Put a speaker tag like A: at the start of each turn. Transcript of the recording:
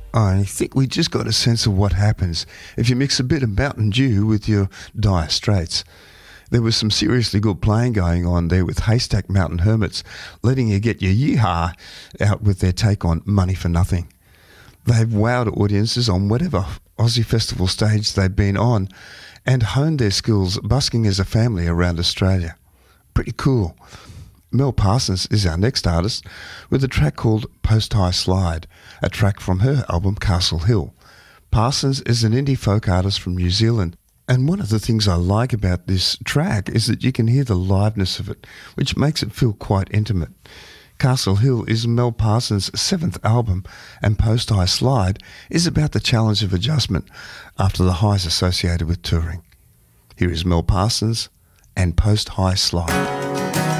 A: I think we just got a sense of what happens if you mix a bit of Mountain Dew with your Dire Straits. There was some seriously good playing going on there with Haystack Mountain Hermits, letting you get your yeehaw out with their take on Money for Nothing. They've wowed audiences on whatever Aussie festival stage they've been on and honed their skills busking as a family around Australia. Pretty cool. Mel Parsons is our next artist with a track called Post High Slide, a track from her album Castle Hill. Parsons is an indie folk artist from New Zealand, and one of the things I like about this track is that you can hear the liveness of it, which makes it feel quite intimate. Castle Hill is Mel Parsons' 7th album, and Post High Slide is about the challenge of adjustment after the highs associated with touring. Here is Mel Parsons and Post High Slide.